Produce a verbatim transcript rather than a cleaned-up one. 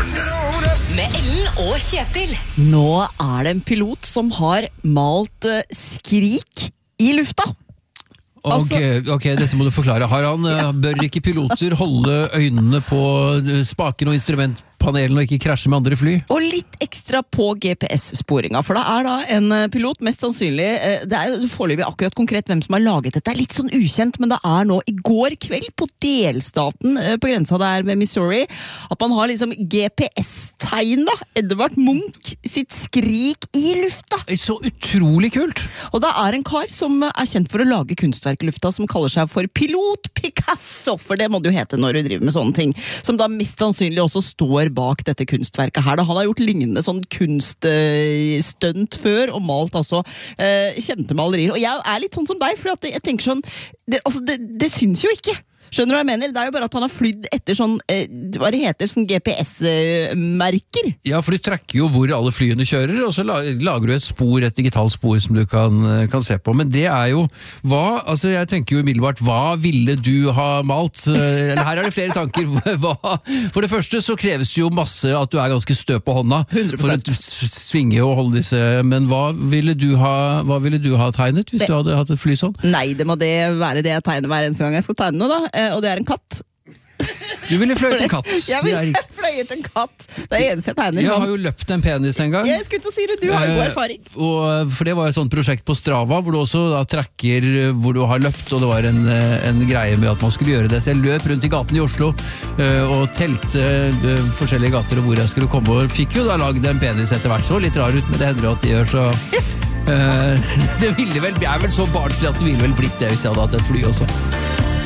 Med Ellen og Kjetil. Nå er det en pilot som har malt uh, skrik i lufta. Ok, ok, dette må du forklare. Har han, ja. Bør ikke piloter holde øynene på spaken og instrumentpanelen og ikke krasje med andre fly? Og litt ekstra på G P S-sporinga, for det er da en pilot, mest sannsynlig, det er jo foreløpig akkurat konkret hvem som har laget dette. Det er litt sånn ukjent, men det er nå i går kveld på delstaten på grensa der med Missouri, at man har liksom G P S-tegn da, Edvard Munch sitt skrik i lufta. Så utrolig kult! Og det er en kar som er kjent for å lage kunstverk i lufta, som kaller seg for Pilot Picasso, for det må det jo hete når du driver med sånne ting, som da mest sannsynlig også står bak dette kunstverket her. Da han har gjort lignende sånn kunststunt før, og malt altså eh, kjente malerier. Og jeg er litt sånn som deg, for at jeg tenker sånn, det, altså, det, det syns jo ikke. Skjønner du hva jeg mener? Det er jo bare at han har flydd etter sånn, eh, hva det heter, sånn G P S-merker. Ja, for du trekker jo hvor alle flyene kjører, og så lager du et spor, et digitalt spor som du kan, kan se på. Men det er jo, hva, altså jeg tenker jo umiddelbart, hva ville du ha malt? Eller her er det flere tanker. Hva? For det første så kreves det jo masse at du er ganske stø på hånda. hundre prosent. For å svinge og holde disse, men hva ville du ha, hva ville du ha tegnet hvis det. Du hadde hatt et fly sånn? Nei, det må det være det jeg tegner hver eneste gang jeg skal tegne noe da. Og det er en katt. Du ville fløyet en katt. Jeg ville fløyet en katt. Det er eneste jeg tegner. Jeg har jo løpt en penis en gang. Jeg skulle til å si det, du har jo god erfaring. Eh, og, for det var et sånt prosjekt på Strava, hvor du også da trekker hvor du har løpt, og det var en, en greie med at man skulle gjøre det. Så jeg løp rundt i gaten i Oslo uh, og telte uh, forskjellige gater og hvor jeg skulle komme, og fikk jo da laget en penis etter hvert. Så litt rar ut, men det hender jo at de gjør så... Uh, det ville vel, jeg er vel så barnslig at det ville vel blitt det hvis jeg hadde hatt et fly også.